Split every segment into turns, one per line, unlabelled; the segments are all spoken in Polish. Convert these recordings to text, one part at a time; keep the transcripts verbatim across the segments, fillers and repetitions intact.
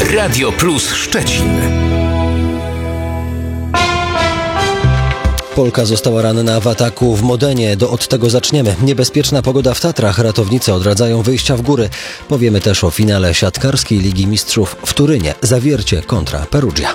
Radio Plus Szczecin.
Polka została ranna w ataku w Modenie. Do od tego zaczniemy. Niebezpieczna pogoda w Tatrach. Ratownicy odradzają wyjścia w góry. Powiemy też o finale siatkarskiej Ligi Mistrzów w Turynie. Zawiercie kontra Perugia.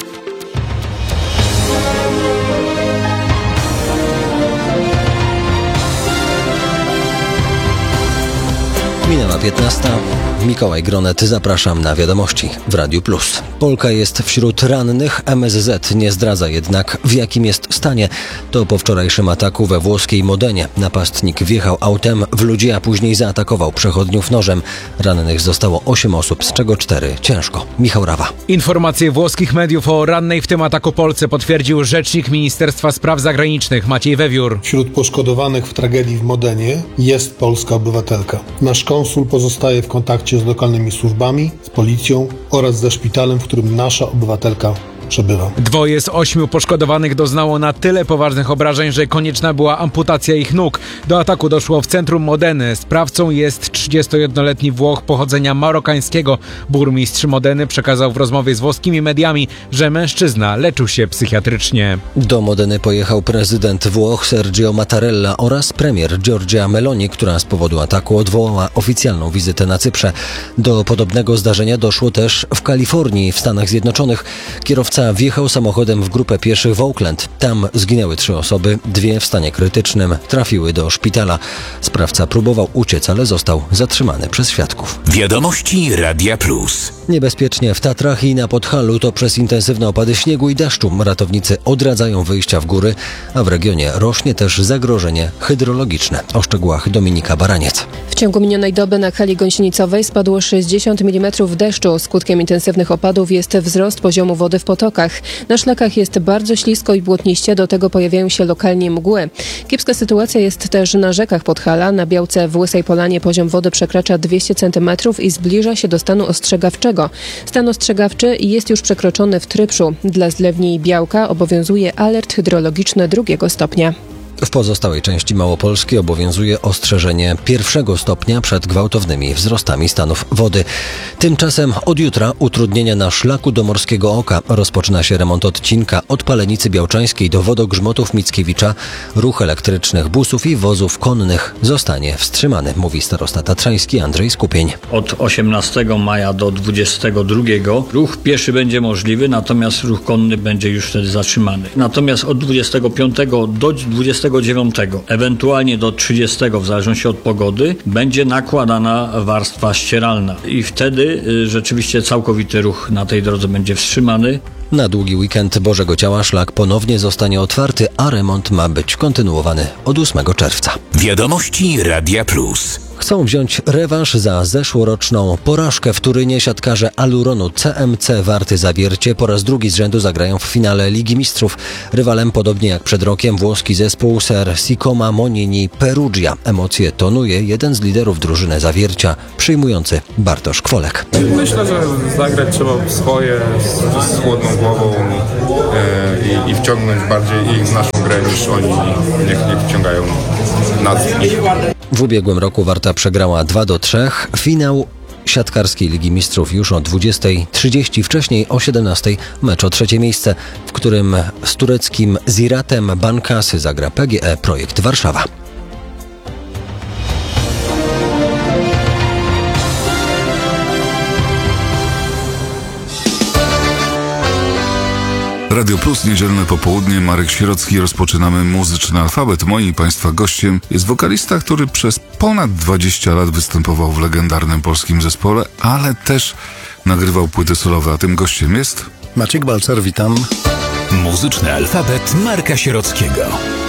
Minęła piętnasta. Mikołaj Gronet, zapraszam na wiadomości w Radiu Plus. Polka jest wśród rannych, M S Z nie zdradza jednak, w jakim jest stanie. To po wczorajszym ataku we włoskiej Modenie. Napastnik wjechał autem w ludzi, a później zaatakował przechodniów nożem. Rannych zostało osiem osób, z czego cztery ciężko. Michał Rawa.
Informacje włoskich mediów o rannej w tym ataku Polce potwierdził rzecznik Ministerstwa Spraw Zagranicznych Maciej Wewiór.
Wśród poszkodowanych w tragedii w Modenie jest polska obywatelka. Nasz konsul pozostaje w kontakcie z lokalnymi służbami, z policją oraz ze szpitalem, w którym nasza obywatelka przebywa.
Dwoje z ośmiu poszkodowanych doznało na tyle poważnych obrażeń, że konieczna była amputacja ich nóg. Do ataku doszło w centrum Modeny. Sprawcą jest trzydziestojednoletni Włoch pochodzenia marokańskiego. Burmistrz Modeny przekazał w rozmowie z włoskimi mediami, że mężczyzna leczył się psychiatrycznie.
Do Modeny pojechał prezydent Włoch Sergio Mattarella oraz premier Giorgia Meloni, która z powodu ataku odwołała oficjalną wizytę na Cyprze. Do podobnego zdarzenia doszło też w Kalifornii, w Stanach Zjednoczonych. Kierowca wjechał samochodem w grupę pieszych w Oakland. Tam zginęły trzy osoby, dwie w stanie krytycznym, trafiły do szpitala. Sprawca próbował uciec, ale został zatrzymany przez świadków.
Wiadomości Radia Plus.
Niebezpiecznie w Tatrach i na Podhalu to przez intensywne opady śniegu i deszczu. Ratownicy odradzają wyjścia w góry, a w regionie rośnie też zagrożenie hydrologiczne. O szczegółach Dominika Baraniec.
W ciągu minionej doby na hali gąsienicowej spadło sześćdziesiąt milimetrów deszczu. Skutkiem intensywnych opadów jest wzrost poziomu wody w potokach. Na szlakach jest bardzo ślisko i błotniście, do tego pojawiają się lokalnie mgły. Kiepska sytuacja jest też na rzekach Podhala. Na Białce w Łysej Polanie poziom wody przekracza dwieście centymetrów i zbliża się do stanu ostrzegawczego. Stan ostrzegawczy jest już przekroczony w Trypszu. Dla Zlewni i Białka obowiązuje alert hydrologiczny drugiego stopnia.
W pozostałej części Małopolski obowiązuje ostrzeżenie pierwszego stopnia przed gwałtownymi wzrostami stanów wody. Tymczasem od jutra utrudnienia na szlaku do Morskiego Oka. Rozpoczyna się remont odcinka od Palenicy Białczańskiej do Wodogrzmotów Mickiewicza. Ruch elektrycznych busów i wozów konnych zostanie wstrzymany, mówi starosta tatrzański Andrzej Skupień.
Od osiemnastego maja do dwudziestego drugiego ruch pieszy będzie możliwy, natomiast ruch konny będzie już wtedy zatrzymany. Natomiast od dwudziestego piątego do dwudziestego dziewiątego, ewentualnie do trzydziestego, w zależności od pogody, będzie nakładana warstwa ścieralna i wtedy y, rzeczywiście całkowity ruch na tej drodze będzie wstrzymany.
Na długi weekend Bożego Ciała szlak ponownie zostanie otwarty, a remont ma być kontynuowany od ósmego czerwca.
Wiadomości Radia Plus.
Chcą wziąć rewanż za zeszłoroczną porażkę w Turynie. Siatkarze Aluronu C M C Warty Zawiercie po raz drugi z rzędu zagrają w finale Ligi Mistrzów. Rywalem, podobnie jak przed rokiem, włoski zespół Ser Sicoma Monini Perugia. Emocje tonuje jeden z liderów drużyny Zawiercia, przyjmujący Bartosz Kwolek.
Myślę, że zagrać trzeba swoje z, z chłodną głową e, i, i wciągnąć bardziej ich w naszą grę niż oni niech, niech wciągają nas w nich.
W ubiegłym roku Warta przegrała dwa do trzech. Finał siatkarskiej Ligi Mistrzów już o dwudziestej trzydzieści, wcześniej o siedemnastej mecz o trzecie miejsce, w którym z tureckim Ziratem Bankasy zagra P G E Projekt Warszawa.
Radio Plus, niedzielne popołudnie, Marek Sierocki. Rozpoczynamy muzyczny alfabet. Moim i Państwa gościem jest wokalista, który przez ponad dwadzieścia lat występował w legendarnym polskim zespole, ale też nagrywał płyty solowe, a tym gościem jest...
Maciek Balcer, witam.
Muzyczny alfabet Marka Sierockiego.